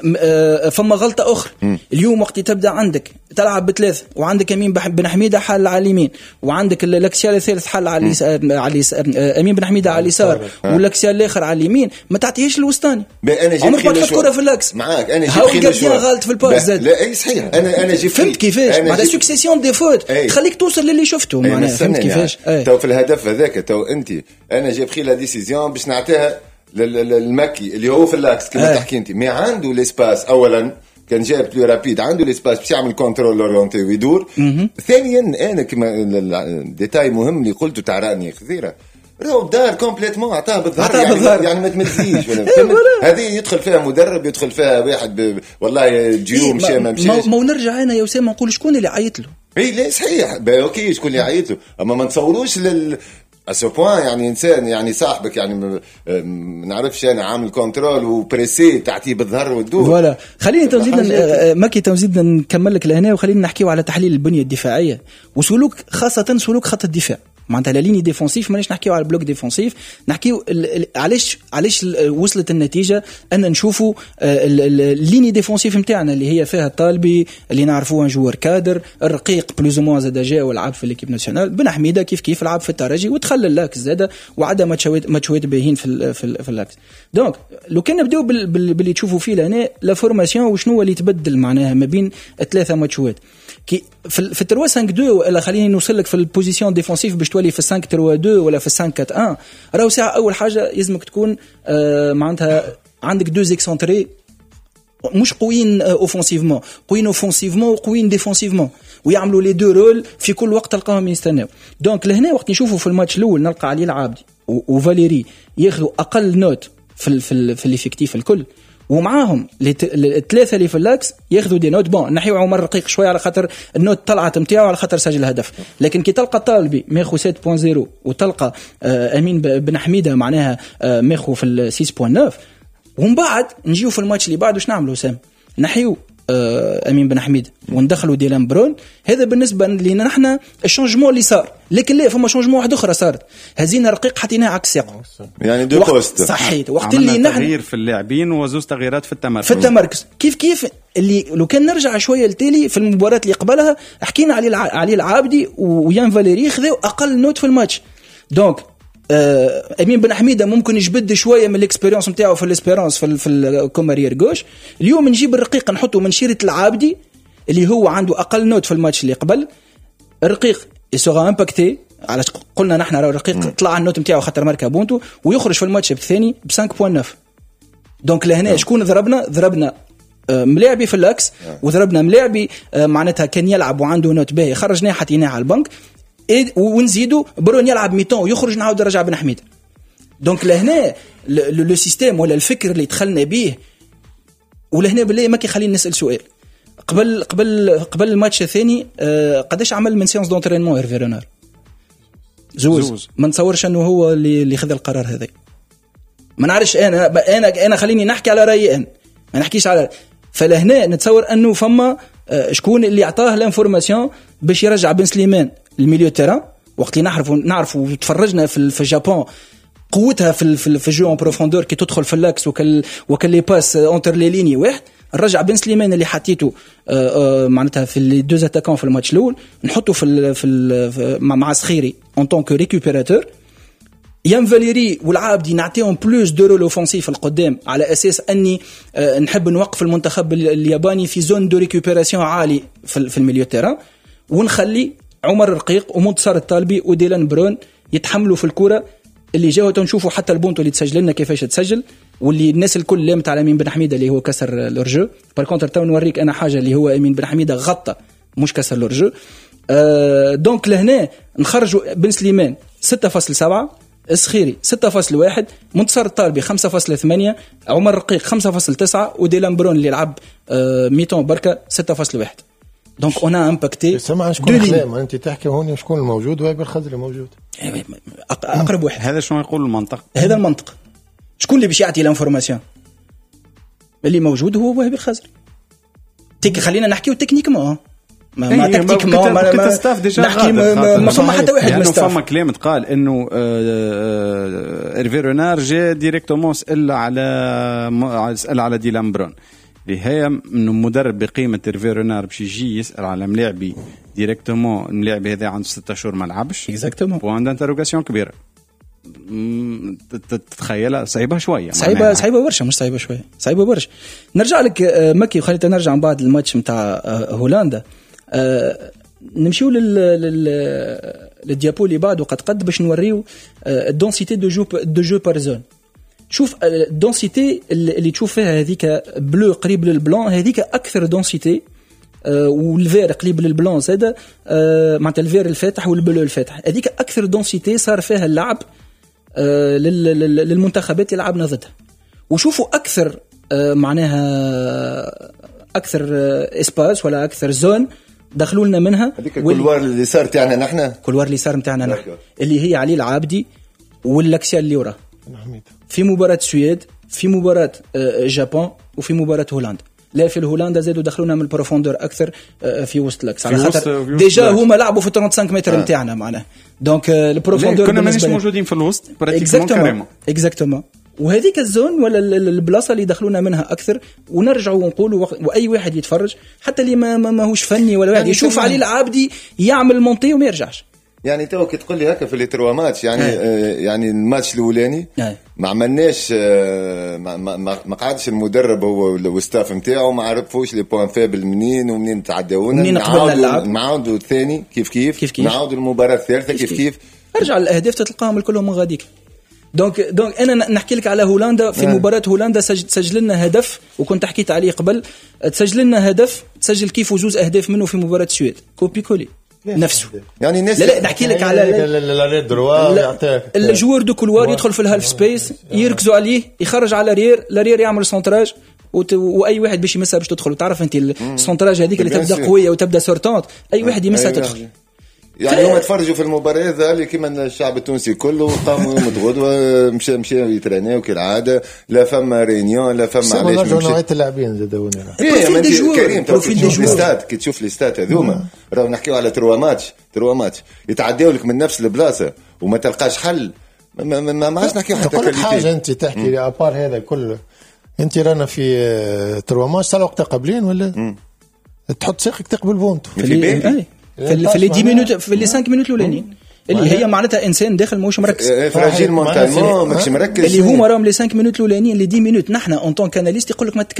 فما غلطه اخرى اليوم وقت تبدا عندك تلعب بثلاثه وعندك امين بن حميده حل على اليمين وعندك الاكسيال الثالث حل على امين بن حميده على اليسار والاكسيال الاخر على اليمين ما تعطيهش الوسطاني. انا جيب خير كره في الاكس معاك انا جيب خير غلط في الباس زاد لا اي صحيح انا جيب فهمت كيفاش مع سكسيسيون دي فوت تخليك توصل للي شفته معناها فهمت كيفاش تو في الهدف هذاك تو انت انا جيب خير لا ديسيزيون باش نعطيها للمكي اللي هو في الاكس كما تحكي انت مي عنده ليسباس اولا كان جاب بلو رابيد عنده ليسباس باش يعمل كنترول اورينتي ويدور. ثانيا انا كما الديتاي مهم اللي قلته تاع راني خذيره راهو دار كومبليتمون عطاه بالظهر يعني ما تمديش هذه يدخل فيها مدرب يدخل فيها واحد والله جيو مشى ما مشاش ما نرجع انا يا اسامه نقول شكون اللي عيط له. اي لا صحيح اوكي شكون اللي عيط له اما ما نتصوروش اسو بوان يعني انسان يعني صاحبك يعني ما نعرفش انا عامل كنترول وبريسي تعطيه بالظهر والدور فوالا. خليني تمزيدا ماكي تمزيدا نكمل لك لهنا وخلينا نحكيو على تحليل البنيه الدفاعيه وسلوك خاصه سلوك خط الدفاع معناتها لا ليني ديفونسيف مانيش نحكيو على البلوك ديفونسيف نحكيو علاش وصلت النتيجه ان نشوفوا الليني ديفونسيف نتاعنا اللي هي فيها الطالبي اللي نعرفوه جوار كادر الرقيق بلوز موا زاد جاء ولعب في ليكيب ناسيونال بن حميده كيف لعب في الترجي ودخل اللاكس زاد وعدا ماتشوات باهين في اللاكس. دونك لو كان نبداو باللي تشوفوا فيه لهنا لا فورماسيون وشنو اللي تبدل معناها ما بين ثلاثه ماتشوات كي في 3-5-2 ولا خليني نوصل لك في البوزيشن ديفونسيف باش تولي في 5-3-2 ولا في 5-4-1 راهو ساعه اول حاجه لازمك تكون معناتها عندك دو زيكسونتري مش قويين اوفنسيفمون قويين اوفنسيفمون وقويين ديفونسيفمون ويعملوا لي دو رول في كل وقت تلقاهم يستناو. دونك لهنا وقت نشوفوا في الماتش الاول نلقى علي العابدي وفاليري ياخذوا اقل نوت في الافكتيف الكل ومعاهم الثلاثه اللي في اللاكس ياخذوا دي نوت بون نحيو عمر رقيق شويه على خاطر النوت طلعت نتاعو على خاطر سجل هدف لكن كي تلقى طالبي ماخو 7.0 وتلقى امين بن حميده معناها ماخو في 6.9 ومن بعد نجيو في الماتش اللي بعده واش نعملوا سام نحيو امين بن حميد وندخلوا ديلان برون. هذا بالنسبه لنا نحن الشونجمون اللي صار لكن لا فما شونجمون واحد اخرى صارت هزينا رقيق حطيناه عكس ساق يعني دو بوست صحيت وقت اللي نحن تغيير في اللاعبين وزوز تغييرات في التمركز كيف اللي لو كان نرجع شويه لتالي في المباراه اللي قبلها حكينا علي العابدي ويان فاليري خذوا اقل نوت في الماتش. دونك امين بن حميده ممكن يجبد شويه من الاكسبيريونس نتاعو في الاسبيرونس في الكومارير غوش. اليوم نجيب الرقيق نحطه من شيره العابدي اللي هو عنده اقل نوت في الماتش اللي قبل. الرقيق يسوغا امباكتي علاش قلنا نحن راه الرقيق طلع النوت نتاعو خاطر ماركا بونتو ويخرج في الماتش الثاني ب 5.9. دونك لهنا شكون ضربنا ملاعبي في الاكس وضربنا ملاعبي معناتها كان يلعب وعنده نوت باهي خرجناه حطيناه على البنك ونزيدوا برون يلعب ميتون ويخرج نعاود رجع بن حميد. دونك لهنا لو سيستيم ولا الفكر اللي دخلنا به ولهنا بالله ما كيخليني نسال سؤال قبل الماتش الثاني قداش عمل من سيونس دونترينمون هيرفي رونار زوز ما نتصورش انه هو اللي خذ القرار هذا. ما نعرفش انا خليني نحكي على رايي انا ما نحكيش على فلهنا نتصور انه فما شكون اللي عطاه الانفورماسيون باش يرجع بن سليمان الميليو تيران وقت اللي نعرفوا وتفرجنا في الجابون قوتها في الجو اون بروفوندور كي تدخل في اللاكس وكل لي باس اونتر لي ليني واحد. نرجع بن سليمان اللي حطيته معناتها في لي دو اتاكون في الماتش الاول نحطه في مع سخيري اون طون كو ريكوبيراتور. يان فاليري والعابدي نعطيهم بلوس دو رول اوفنسيف القدام على اساس اني نحب نوقف المنتخب الياباني في زون دو ريكوبيراسيون عالي في الميليو تيران ونخلي عمر الرقيق ومنتصر الطالبي وديلان برون يتحملوا في الكرة اللي جاوا تنشوفوا حتى البونتو اللي تسجل لنا كيفاش تسجل واللي الناس الكل لامت على امين بن حميده اللي هو كسر الرجو. بالكونتر تو نوريك انا حاجه اللي هو امين بن حميده غطى مش كسر الرجو. دونك لهنا نخرجوا بن سليمان 6.7 السخيري 6.1 منتصر الطالبي 5.8 عمر الرقيق 5.9 وديلان برون اللي لعب ميتون بركه 6.1. دونك انا امباكتي سمع شكون كلام انت تحكي هون شكون الموجود وهاي بالخضري موجود اقرب واحد. هذا شنو يقول المنطق هذا المنطق شكون اللي باش يعطي الانفورماسيون اللي موجود هو وهبي الخزري. خلينا نحكيو تكنيكمون ما تكتيكمون ما ستاف ديجا نحكي ما فما حتى واحد يعني مستاف. فما كلام تقال انه إيرفي رونار جا ديريكتومون سأل على ديلان برون اللي هي انه مدرب بقيمه إيرفي رونار باش يجي يسال على ملاعبي ديريكتومون. الملاعبي هذا عنده 6 شهور ما لعبش اكزاكتومون بوان انتروغاسيون كبيره. تتخيلها صعيبه شويه صعيبه برشا مش صعيبه شويه صعيبه برشا. نرجع لك مكي وخلينا نرجع من بعد الماتش نتاع هولندا. نمشيو للديابو اللي بعده قد باش نوريو الدونسيتي دو جو بار زون. شوف الدونسيتي اللي تشوف فيها هذيك بلو قريب للبلون هذيك اكثر دونسيتي والفير قريب للبلون هذا معناتها الفير الفاتح والبلو الفاتح هذيك اكثر دونسيتي صار فيها اللعب للمنتخبات اللي لعبنا ضدها. وشوفوا اكثر معناها اكثر اسباس ولا اكثر زون دخلوا لنا منها كلوار اللي صار تاعنا نحن كلوار اللي صار نتاعنا نحن اللي هي علي العابدي واللاكسيا اللي وراه في مباراة السويد في مباراة جابون وفي مباراة هولندا. لا في الهولندا زادوا دخلونا من البروفوندور اكثر في وسط لاكس على خاطر ديجا هما لعبوا في 35 متر نتاعنا معناه دونك البروفوندور كنا مانيش موجودين في الوسط اكزاكتومون. وهذيك الزون ولا البلاصه اللي دخلونا منها اكثر. ونرجعوا ونقولوا واي واحد يتفرج حتى اللي ما هوش فني ولا واحد يشوف علي العابدي يعمل مونتي وما يرجعش. يعني تو كي تقول لي هكا في لي تروا ماتش يعني يعني الماتش الاولاني ما عملناش ما قعدش المدرب هو والستاف نتاعو ما عرفوش لي بوين فابل منين ومنين تعداونا. نعاودوا الثاني كيف نعاودوا المباراه الثالثه كيف ارجع الاهداف تلقاهم الكلهم من غاديك. دونك انا نحكي لك على هولندا في مباراه هولندا سجل لنا هدف وكنت حكيت عليه قبل. تسجل لنا هدف تسجل كيف وجوز اهداف منه في مباراه السويد كوبي كولي نفسه. يعني الناس لا نحكي لك على الجوار دو كولوار يدخل في الهالف سبيس يركزوا عليه يخرج على لارير يعمل سونتراج واي واحد باش يمسها باش تدخل. وتعرف انت السونتراج هذيك اللي تبدا قويه وتبدا سورتانت اي واحد يمسها تدخل. يعني هم تفرجوا في المباراة هذا اللي كما الشعب التونسي كله قاموا يوم الغدوة مشى يترينيو كالعادة لا فما رينيون لا فما علاش نوعية اللاعبين زادونا كريم كي تشوف لي ستات هذوما راهو نحكيو على تروا ماتش يتعداو لك من نفس البلاصة وما تلقاش حل ما عادش نحكيو حتى كل حاجة انت تحكي لي ابار هذا كله. انت رانا في تروا ماتش تاع وقت قبلين ولا تحط ساقك تقبل بونتو في لي 10 مينوت في لي 5 مينوت الاولانيين اللي هي معناتها انسان داخل ماهوش مركز فراجيل مونتالمون ماكش مركز اللي هما راهم لي 5 مينوت الاولانيين اللي 10 مينوت نحن اون طون كاناليست يقول لك ما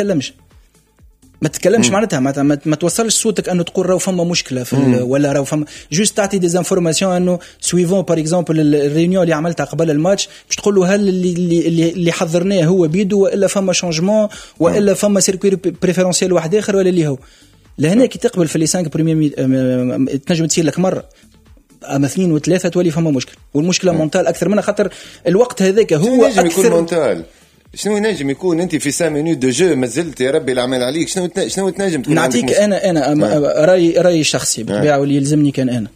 تتكلمش معناتها ما توصلش صوتك انه تقول راهو فما مشكله في ولا راهو فما جوست تعطي دي انفورماسيون انه سويفون بار اكزومبل الريونيون اللي عملتها قبل الماتش باش تقول له هل اللي حضرناه هو بيده والا فما شانجمون والا فما سيركوي بريفيرونسيال واحد اخر ولا اللي هو لهنا كي تقبل في لي 5 بريمير تنجم تصير لك مره اما 2 و3 تولي فما مشكل. والمشكله مونتال اكثر منها خاطر الوقت هذاك هو اكثر يكون مونتال. شنو ينجم يكون انت في 5 مينوت دو جو مازلت يا ربي العمل عليك شنو تنجم تكون نعطيك انا رايي شخصي بالطبيعه واللي يلزمني كان انا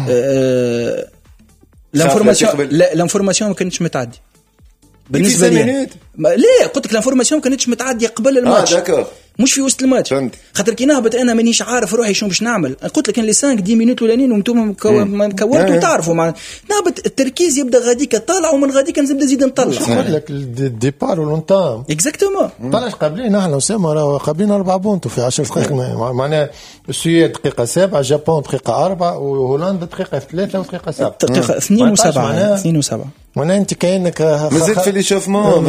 الانفورماسيون ما كانتش متعدي بالنسبه لي. لا قلت لك الانفورماسيون ما كانتش متعديه قبل الماتش مش في وسط الماتش خاطر كي نهبط انا مانيش عارف روحي شنو باش نعمل. قلت لك ان لي 5 10 مينوت اولانيين وانتم كورتوا تعرفوا نهبط التركيز يبدا غاديك طالع ومن غاديك نبدا نزيد نطلع. نقول لك الديبار والونتام اكزاكتومون طلعش قبلين احنا اسامه راه قبلين 4 بونتو في 10 دقائق معناها السويد دقيقه 7 جابون دقيقه 4 وهولندا دقيقه 3 ودقيقه 7 دقيقه 2 و7 وانا انت كاينك مازلت في ليشوفمون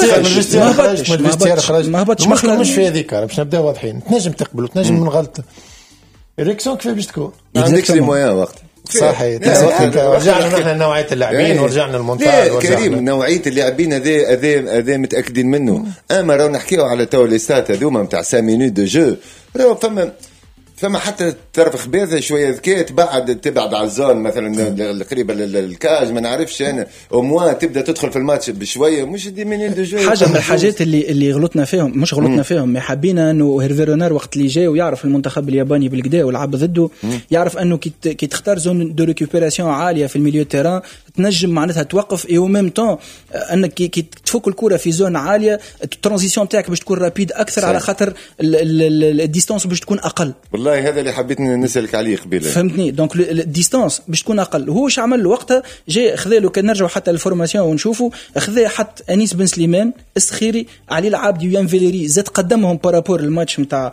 ما هبطش مش في هذيك باش نبدا واضحين. تنجم تقبل وتنجم من غلطه الريكسيون كيف باش تكون عندك لي مويا وقت صحيح. رجعنا نحن نوعيه اللاعبين ورجعنا المونتاج كريم نوعيه اللاعبين هذا متاكدين منه. اما راهو نحكيو على تو لي ستات هذوما نتاع 5 مينوت دو جو راهو فما حتى طرف خبيثه شويه ذكيه تبعد على الزون مثلا القريبه للكاج ما نعرفش انا وموا تبدا تدخل في الماتش بشويه مش دي من دو جو. حاجه من الحاجات اللي غلطنا فيهم مش غلطنا فيهم حابين انه هيرفي رونر وقت اللي جاي ويعرف المنتخب الياباني بالكدا ولعب ضده يعرف انه كي تختار زون دو ريكوبيراسيون عاليه في الميليو تيران تنجم معناتها توقف اي او ميم طون انك كي تفك الكره في زون عاليه الترانزيسيون تاعك باش تكون رابيد اكثر صحيح. على خاطر الديستانس باش تكون اقل. والله هذا اللي حبيت نسالك عليه قبيله فهمتني دونك الديستانس باش تكون اقل. هو واش عمل له وقتها جاي خذا له كان نرجعوا حتى الفورماسيون ونشوفوا خذا حط انيس بن سليمان السخيري علي العابدي ويان فيليري زاد قدمهم بارابور الماتش نتاع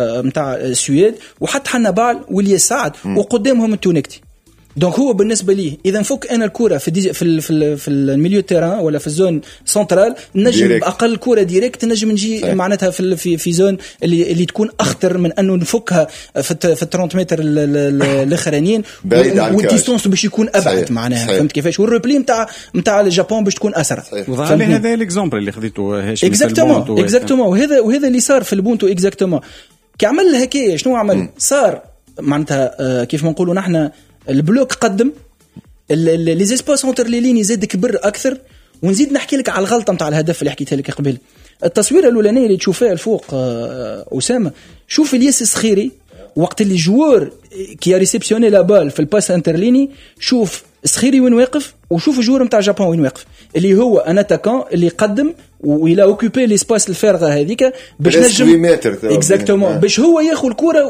السويد وحتى حنا بعل ولي سعد وقدامهم التونكتي. دونك هو بالنسبه ليه اذا نفك انا الكره في الميليو تيران ولا في الزون سنترال نجم باقل كره ديريكت نجم نجي صحيح. معناتها في زون اللي تكون اخطر من انه نفكها في 30 متر الاخرانيين والديستانس باش يكون ابعد معناها فهمت كيفاش والريبلي نتاع اليابان باش تكون اسرع. وظهر لي هذا الاكزامبل اللي خذيته هاشم اكزاكتومون وهذا اللي صار في البونتو اكزاكتومون كي عمل هكايا شنو عمل صار معناتها كيف ما نقولوا نحن البلوك قدم لي زيسباس اونتر لي لين يزيد كبر اكثر. ونزيد نحكي لك على الغلطه نتاع الهدف اللي حكيتها لك قبل. التصويره الاولانيه اللي تشوفها الفوق اسامه شوف الياس السخيري وقت اللي جوار كي ريسبسيوني لا بال في الباس انترليني شوف السخيري وين واقف وشوف الجوار نتاع جابون وين واقف اللي هو ان اتاكان اللي قدم وإلا اوكوبي لي سباس الفارغه هذيك باش نجم اكزاكتومون باش هو ياخذ الكره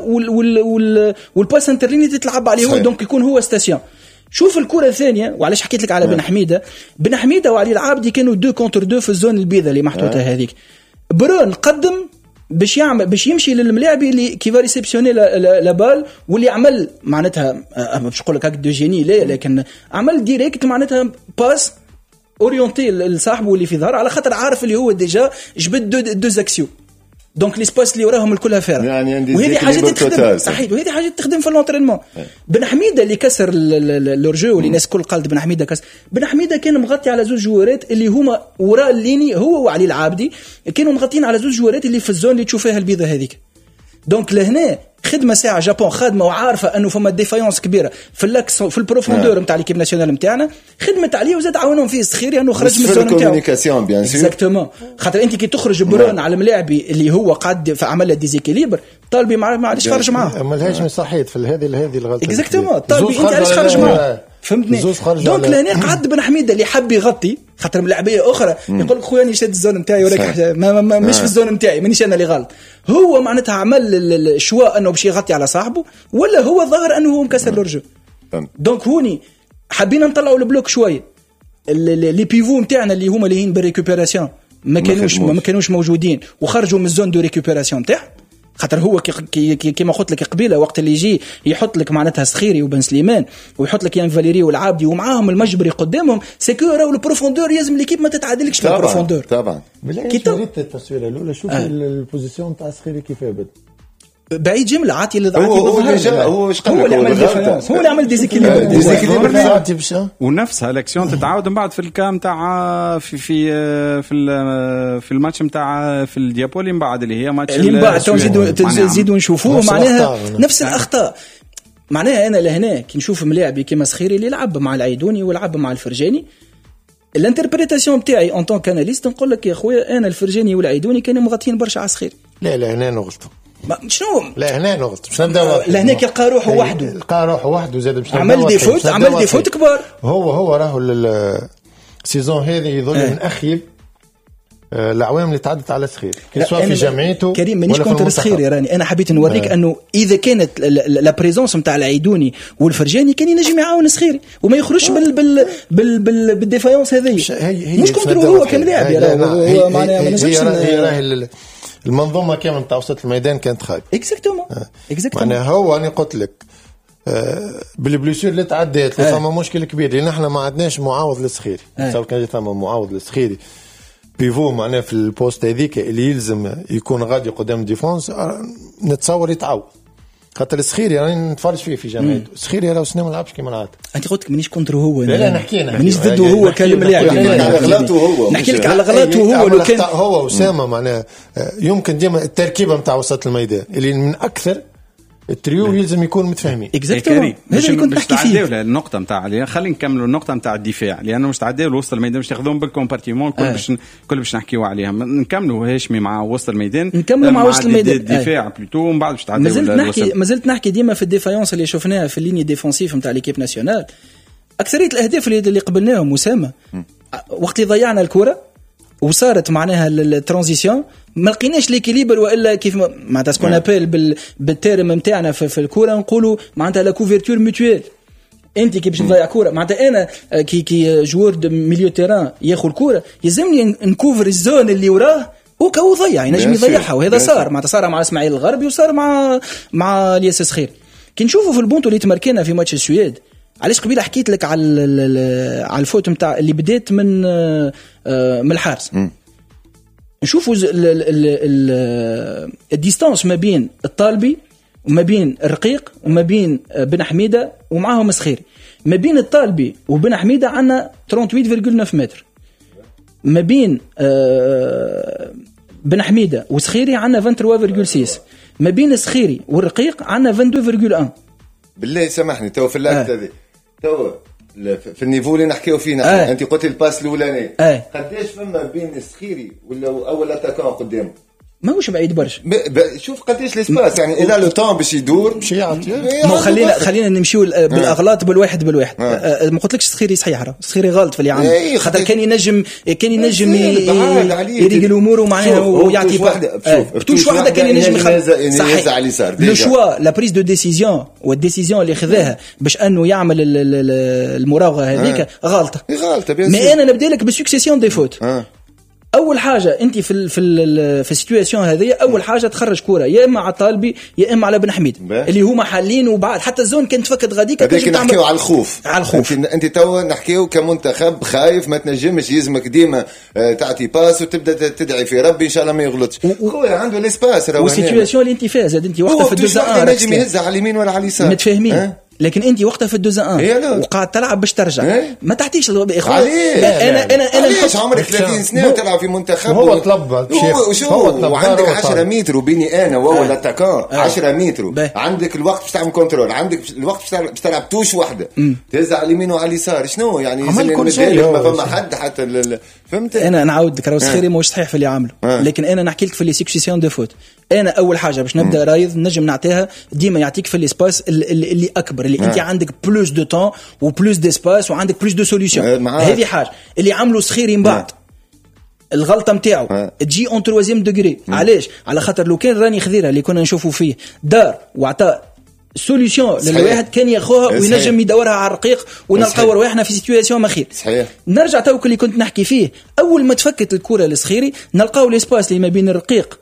والباس انترليني تتلعب عليه هو دونك يكون هو ستاسيون. شوف الكره الثانيه وعلاش حكيت لك على بن حميده وعلي العابدي كانوا 2 كونتر 2 في الزون البيضاء اللي محطوطه هذيك. برون قدم باش يمشي للملاعب اللي كيفا ريسبسيوني لا بال واللي عمل معناتها باش نقول لك هكا دو جيني لكن عمل ديريكت معناتها باس اورينتي لصاحبه اللي في ظهر على خاطر عارف اللي هو ديجا جبد دو زاكسيون دونك لي سباس اللي وراهم الكلها فارغ يعني وهذه حاجه تخدم صحيح وهذه حاجه تخدم في الانترينمون. بن حميده اللي كسر لورجو واللي الناس كل قالت بن حميده كسر. بن حميده كان مغطي على زوج جوارات اللي هما وراء الليني هو وعلي العابدي كانوا مغطين على زوج جوارات اللي في الزون اللي تشوفها البيضه هذيك. دونك لهنا خدمه ساعه جابون خادمه وعارفه انه فما ديفايونس كبيره في اللاكس في البروفوندور نتاع ليكيب ناسيونال نتاعنا خدمت عليه وزاد عاونهم فيه السخيري انه خرج من الزون نتاعو كومونيكاسيون بيان سور اكزاكتومون خاطر انت كي تخرج برون على الملاعبي اللي هو قاعد في عمل ديزيكيليبر طالبي معليش خرج معاه ما لهاش صحيت في هذه الغلطه اكزاكتومون طالبي انت علاش خرج معاه فهمتني. دونك لهنا قعد بن حميده اللي حب يغطي خاطر ملاعبيه اخرى يقول لك خويا اني شاد الزون نتاعي ولكن ما مش في الزون نتاعي مانيش انا اللي غلط. هو معناتها عمل الشواء انه باش يغطي على صاحبه ولا هو ظاهر انه هو مكسر لورجو. دونك هوني حابين نطلعوا البلوك شويه لي بيفو نتاعنا اللي هما اللي هين بالريكوبيراسيون ما كانوش موجودين وخرجوا من الزون دو ريكوبيراسيون نتاعهم خاطر هو كيما قلت لك قبيله وقت اللي يجي يحط لك معناتها سخيري وبن سليمان ويحط لك يان فاليري والعابدي ومعاهم المجبري قدامهم سيكو راهو البروفوندور لازم ليكيب ما تتعادلكش بالبروفوندور طبعا. كي تريت التصويره الاولى شوف البوزيسيون تاع سخيري كيف بدا بعيد جمله عاطي اللي هو اللي عمل ديزيكيليبر ونفسها الاكسيون تتعاود من بعد في الكام تاع في الماتش نتاع في الديابولي من بعد اللي هي ماتش اللي بعد نزيدوا نشوفوه معناها نفس الاخطاء. معناها انا لهنا كي نشوف ملاعبي كيما سخيري اللي يلعب مع العيدوني ويلعب مع الفرجاني الانتربريتاسيون تاعي ان طون كاناليست نقول لك يا خويا انا الفرجاني والعيدوني كانوا مغطين برشا على سخيري. لا هنا نغلطوا شنو لا هنا نغلط مش نبداو لهنا يلقى روحه وحده زاد مش عمل ديفوت كبار. هو راهو السيزون هذه يظل من اخيب العوام اللي تعدت على سخير سواء في جمعيته كريم مانيش كونتر سخير يا راني انا حبيت نوريك انه اذا كانت لا بريزونس نتاع العيدوني والفرجاني كان ينجم يعاون سخيري وما يخرجش بالديفايونس هذه مش كونتر هو كان لاعب هو معناها ما نجمش المنظومه كامله نتاع وسط الميدان كانت خايبه اكزاكتومون معناها هو انا قلت لك بالبليسير اللي تعدات فما مشكل كبير لان احنا ما عندناش معاوض للسخيري سواء كان ثم معاوض للسخيري بيفو معناه في البوست هذيك اللي يلزم يكون غادي قدام ديفونس نتصور يتعاود خاطر السخيري يعني نتفرج فيه في جامعته السخيري راه سنه ما لعبش كيما لعب انت قلت لك مانيش كونتر هو لا نحكي مانيش ضده هو كلام لاعب على غلطه هو نحكي لك على غلطه هو لو كان هو اسامه معناه يمكن ديما التركيبه نتاع وسط الميدان اللي من اكثر التريو يلزم يكون متفاهمين. اكزاكتومون هذا اللي كنت نحكي فيه. النقطه نتاع خلينا نكملوا النقطه نتاع الدفاع لانه مش تعداو لوسط الميدان مش تاخذون بالكومبارتيمون كل باش نحكيوا عليها. نكملوا هاشمي مع وسط الميدان نكملوا مع وسط الميدان الدفاع بلوتو ومن بعد باش تعداو. مازلت نحكي ديما في الديفايونس اللي شفناها في الليني ديفونسيف نتاع ليكيب ناسيونال. اكثريه الاهداف اللي قبلناهم اسامه وقت اللي ضيعنا الكره وصارت معناها الترانزيسيون ما لقيناش ليكيليبر والا كيف معناتها سكون ابل بالتيرم نتاعنا في الكره نقولوا معناتها لا كوفرتور ميوتويل. انت كي باش تضيع كره معناتها انا كي جوور دو ميليو تيران ياخذ الكره يلزمني نكوفر الزون اللي وراه وكو ضيع ينجم يضيعها. وهذا صار معناتها صار مع اسماعيل الغربي وصار مع الياس الصخير. كي نشوفوا في البونتو اللي تمركنا في ماتش السويد علاش قبيله حكيت لك على الفوت نتاع اللي بدات من الحارس. نشوفوا الديستانس ما بين الطالبي وما بين الرقيق وما بين بن حميده ومعاهم الصخيري. ما بين الطالبي وبن حميده عندنا 38.9 متر. ما بين بن حميده وصخيري عندنا 23.6. ما بين الصخيري والرقيق عندنا 22.1. بالله سامحني تو في اللعبه هذه تو في النيفو اللي نحكيو فيه نحن انت قلت الباس الاولاني قداش فما بين الصخيري ولا اول اتاكون قدامه ماهوش بعيد برشا. شوف قداش الاسباس يعني اذا لو طون باش يدور مش يعطي. خلينا نمشيو بالاغلاط بالواحد ما قلتلكش صخيري صحيح صخيري غلط في اللي عنده خاطر كان ينجم يريق الامور معناها ويعطي توش واحده كان ينجم ينزل على اليسار. لو شوا لا بريز دو ديسيزيون والديسيزيون اللي خذاها باش انه يعمل المراوغه هذيك غلطه. مي انا نبدا لك بالسكسيسيون دي فوت. اول حاجه انت في السيتوياسيون هذه اول حاجه تخرج كره يا اما على طالبي يا اما على بن حميد اللي هما حالين وبعد حتى الزون كانت فكت غاديك هذاك نحكيو على الخوف انت تو نحكيو كمنتخب خايف ما تنجمش يزمك ديما تعطي باس وتبدا تدعي في ربي ان شاء الله ما يغلطش. خويا عنده الاسباس راهو والسيتوياسيون اللي انت فيها زاد انت وقتها في الدوزا نجم يهز على اليمين ولا على اليسار متفاهمين لكن انت وقتها في الدوزا وقاعد تلعب باش ترجع ما تعطيش انا ليش عمرك 30 سنه وتلعب في منتخب هو طلب وعندك 10 متر وبيني انا وهو الاتاكون 10 متر عندك الوقت باش تعمل كنترول عندك الوقت باش تلعب توش واحده تهز على اليمين وعلى اليسار شنو يعني ما فما حد حتى فهمت. انا نعاود لك راهو صخيري ماهوش صحيح في اللي عامله لكن انا نحكي لك في لي سيكسيسيون دو فوت. انا اول حاجه باش نبدا رايض نجم نعطيها ديما يعطيك في الاسباس اللي اكبر اللي انت عندك بلوس دو طون وبلوس ديسباس وعندك بلوس دو سوليوشن. هذه حاجه اللي عملوا صخيري من بعد الغلطه نتاعو تجي اون تروازيام دوغري. علاش؟ على خاطر لو كان راني خذيرها اللي كنا نشوفوا فيه دار وعطى سوليوشن للواحد كان ياخوها وينجم يدورها على الرقيق ونلقاو رواحنا في سيتوياسيون ما خير. نرجع توك اللي كنت نحكي فيه اول ما تفكت الكره للصخيري نلقاو الاسباس اللي ما بين الرقيق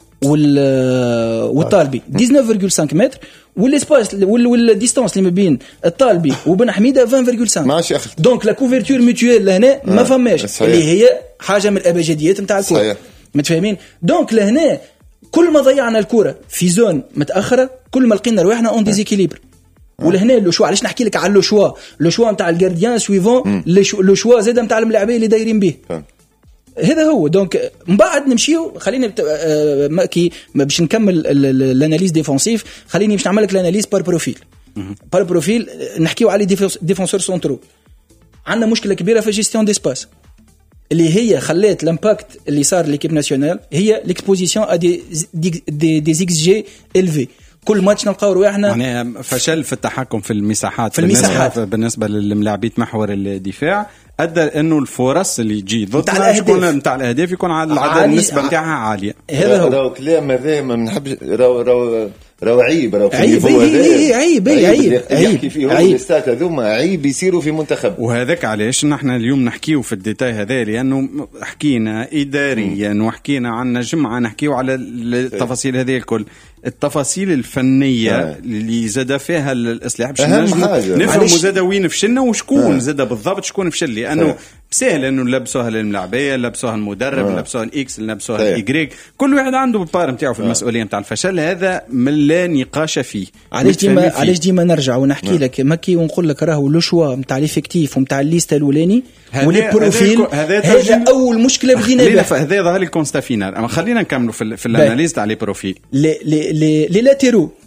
والطالبي 19.5 متر والاسباس والديستانس اللي ما بين الطالبي وبن حميده 20.5 ماشي اخي. دونك لا كوفرتور ميوتويل لهنا ما فماش اللي هي حاجه من الابجديات نتاع الكره متفاهمين. دونك لهنا كل ما ضيعنا الكره في زون متاخره كل ما لقينا رواحنا اون ديزيكيليبر. ولهنا لو شوا علاش نحكي لك على لو شوا نتاع الجارديان سويفون لو شوا زاد نتاع الملاعبين اللي دايرين به هذا هو. دونك من بعد نمشيو خلينا كي باش نكمل الاناليز ديفونسيف خليني باش نعمل لك الاناليز بار بروفيل نحكيو على ديفونسور سونترو. عندنا مشكله كبيره في جيستيون ديسباس اللي هي خلات الامباكت اللي صار ليكيب ناسيونال هي ليكسبوزيسيون ا دي اكس جي الفي. كل ماتش نلقاو رواحنا يعني فشل في التحكم في المساحات بالنسبه للاعبين محور الدفاع ادى انه الفرص اللي تجي ضدنا تكون نتاع الاهداف يكون على العدد النسبه نتاعها عاليه. هذا هو راهو كلام هذا ما نحبش راهو عيب راهو عيب يحكي فيه الاستات هذوما عيب يصيروا في منتخب. وهذاك علاش نحن اليوم نحكيو في الديتاي هذا لانه حكينا اداريا وحكينا عن جمعه نحكيو على التفاصيل هذه الكل التفاصيل الفنيه اللي زاد فيها الاصلاح باش نفهموا زاد وين فشلنا وشكون زاد بالضبط شكون فشل. لانه سهل انه نلبسوها للملاعبيه نلبسوها المدرب نلبسوها الاكس نلبسوها الايغريك كل واحد عنده البار نتاعو في المسؤوليه نتاع الفشل هذا من لا نقاش فيه. علاش ديما نرجع ونحكي لك مكي ونقول لك راهو لو شوا نتاع ليفيكتيف ونتاع الليسته الاولاني ولي بروفيل هذا اول مشكله بدينا بها. هذا ظهر لي كونستا فينال. اما خلينا نكملوا في الاناليز تاع لي بروفيل لي لاتيرو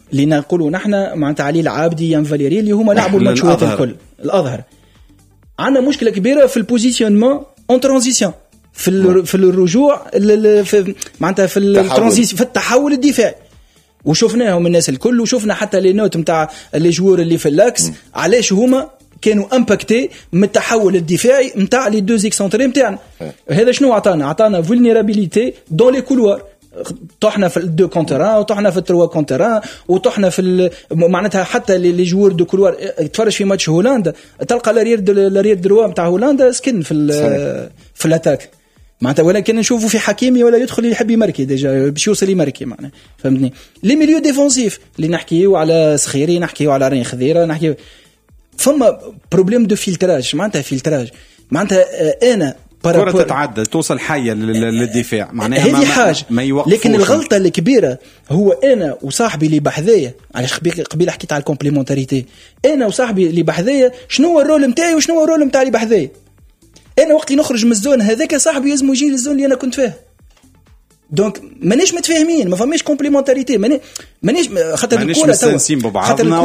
اللي نقولوا نحن معناتها علي العابدي يان فاليري اللي هما لعبوا الماتشات الكل الأظهر. عندنا مشكلة كبيرة في البوزيشنمون اون ترانزيسيون في الرجوع معناتها في الترانزيسيون في التحول الدفاعي، وشفناهم الناس الكل، وشفنا حتى لي نوت نتاع لي جوور اللي في اللاكس علاش هما كانوا امباكتي من التحول الدفاعي نتاع لي دو اكسنتري نتاعنا. هذا شنو عطانا فولنيرابيليتي دون لي كولوار، طحنا في الدو كونتران وطحنا في التروا كونتران وطحنا في معناتها حتى لي جوور دو كولوار. تفرج في ماتش هولندا تلقى لارير دروا نتاع هولندا سكن في الاتاك معناتها، ولكن نشوفوا في حكيمي ولا يدخل يحب يماركي ديجا باش يوصل يماركي معناها فهمتني. لي ميليو ديفونسيف اللي نحكيو على سخيري، نحكيو على رين خضيره، نحكيو فما بروبليم دو فلتراج معناتها فلتراج معناتها انا كرة تتعدى توصل حية للدفاع معناها هذه حاجة. لكن الغلطة الكبيرة هو أنا وصاحبي اللي بحذايا، علاش قبيل حكيت على الكومبليمونتاريتي، أنا وصاحبي اللي بحذايا شنو هو الرول متاعي وشنو هو الرول متاع اللي بحذايا. أنا وقت نخرج من الزون هذاك صاحبي لازم يجي للزون اللي أنا كنت فيه، دونك مانيش متفاهمين، ما فماش كومبليمونتاريتي، مانيش خاطر الكرة مانيش مستنسين ببعضنا